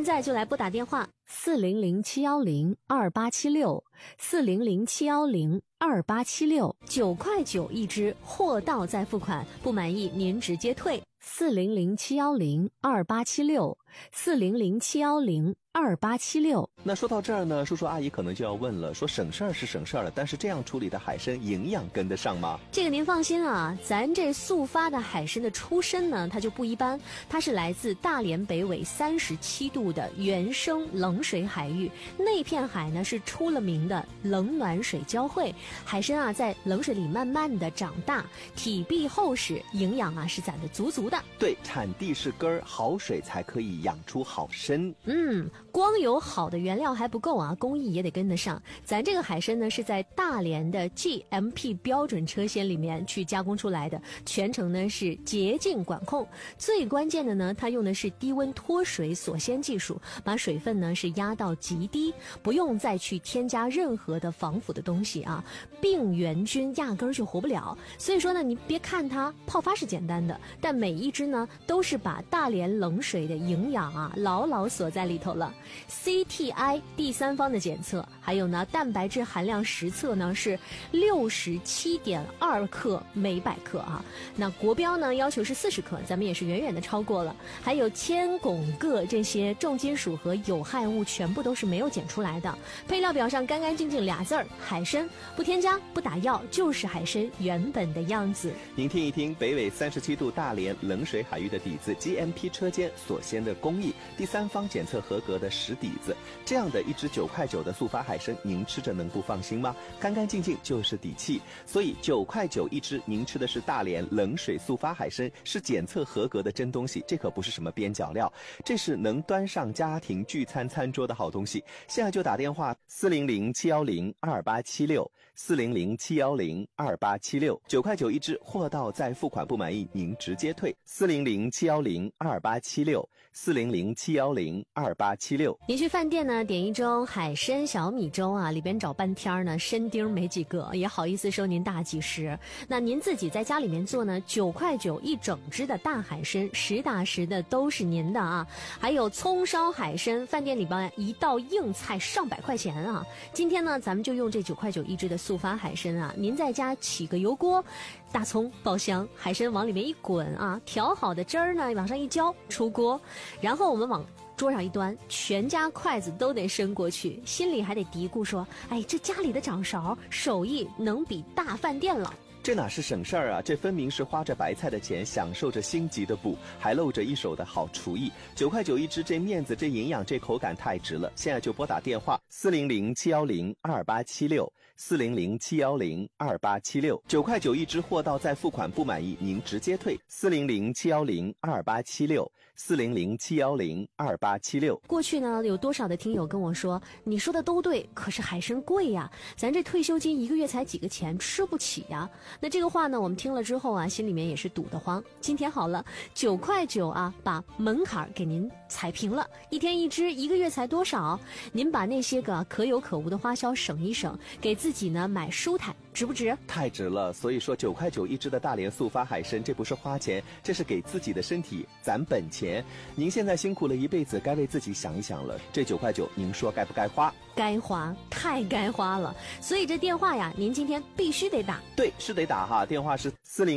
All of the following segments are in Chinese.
现在就来拨打电话400-710-2876，400-710-2876，9块9一支，货到再付款，不满意您直接退。400-710-2876，400-710-2876。 那说到这儿呢，叔叔阿姨可能就要问了，说省事儿是省事儿了，但是这样处理的海参营养跟得上吗？ 这个您放心啊，咱这速发的海参的出身呢，它就不一般，它是来自大连北纬37度的原生冷水海域，那片海呢是出了名的冷暖水交汇，海参啊在冷水里慢慢的长大，体壁厚实，营养啊是攒得足足的。 对，产地是根儿，好水才可以养出好参。 光有好的原料还不够啊，工艺也得跟得上。咱这个海参呢是在大连的 GMP 标准车间里面去加工出来的，全程呢是洁净管控。最关键的呢，它用的是低温脱水锁鲜技术，把水分呢是压到极低，不用再去添加任何的防腐的东西啊，病原菌压根儿就活不了。所以说呢，你别看它泡发是简单的，但每一只呢都是把大连冷水的营养啊牢牢锁在里头了。CTI 第三方的检测，还有呢蛋白质含量实测呢是67.2克每100克啊，那国标呢要求是40克，咱们也是远远的超过了。还有铅、汞、铬这些重金属和有害物全部都是没有检出来的。配料表上干干净净俩字儿，海参，不添加不打药，就是海参原本的样子。 您听一听北纬37度大连冷水海域的底子， GMP 车间锁鲜的工艺，第三方检测合格的实底子，这样的一只9块9的速发海参，您吃着能不放心吗？干干净净就是底气。所以9块9一只，您吃的是大连冷水速发海参，是检测合格的真东西，这可不是什么边角料，这是能端上家庭聚餐餐桌的好东西。现在就打电话400-710-2876，400-710-2876，9块9一只，货到再付款，不满意您直接退。400-710-2876，400-710-2876。 您去饭店呢点一盅海参小米粥啊，里边找半天呢参丁没几个，也好意思收您大几十。那您自己在家里面做呢，9块9一整只的大海参，实打实的都是您的啊。还有葱烧海参，饭店里边一道硬菜上百块钱啊。今天呢咱们就用这9块9一只的速发海参啊，您在家起个油锅，大葱爆香，海参往里面一滚啊，调好的汁儿呢往上一浇，出锅，然后我们往桌上一端，全家筷子都得伸过去，心里还得嘀咕说，哎，这家里的掌勺手艺能比大饭店了。 这哪是省事儿啊，这分明是花着白菜的钱，享受着星级的补，还露着一手的好厨艺。9块9一只，这面子，这营养，这口感太值了。现在就拨打电话400-710-2876，400-710-2876，9块9一只，货到再付款，不满意您直接退。400-710-2876，400-710-2876。 过去呢有多少的听友跟我说，你说的都对，可是海参贵呀，咱这退休金1个月才几个钱，吃不起呀。那这个话呢我们听了之后啊，心里面也是堵得慌。今天好了，9块9啊，把门槛给您踩平了，1天1只，1个月才多少？您把那些个可有可无的花销省一省，给自己呢买舒坦，值不值？ 太值了。所以说9块9一只的大连速发海参，这不是花钱，这是给自己的身体攒本钱。您现在辛苦了一辈子，该为自己想一想了，这9块9您说该不该花？ 该花，太该花了。所以这电话呀，您今天必须得打。 对，是得打哈，电话是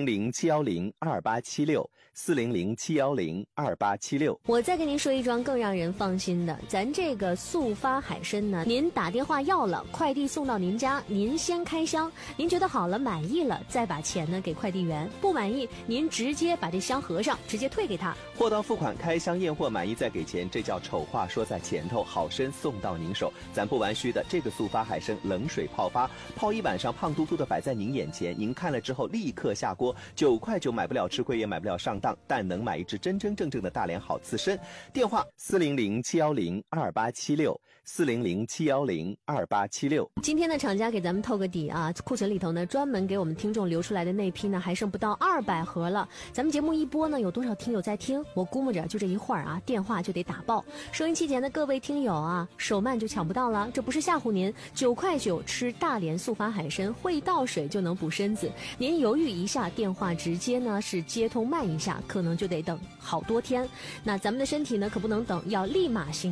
400-710-2876，400-710-2876。 我再跟您说一桩更让人放心的，咱这个速发海参呢，您打电话要了，快递送到您家，您先开箱，您觉得好了满意了，再把钱呢给快递员，不满意您直接把这箱合上，直接退给他。 货到付款，开箱验货，满意再给钱，这叫丑话说在前头，好参送到您手。咱不玩虚的，这个速发海参冷水泡发，泡一晚上，胖嘟嘟的摆在您眼前，您看了之后立刻下锅。9块9买不了吃亏，也买不了上当，但能买一只真真正正的大连好刺参。电话400-710-2876，400-710-2876。 今天的厂家给咱们透个底啊，库存里头呢专门给我们听众留出来的那批呢还剩不到200盒了。咱们节目一播呢，有多少听友在听？我估摸着就这一会儿啊，电话就得打爆。收音机前的各位听友啊，手慢就抢不到了，这不是吓唬您，9块9吃大连速发海参，会倒水就能补身子。您犹豫一下，电话直接呢是接通慢一下，可能就得等好多天。那咱们的身体呢可不能等，要立马行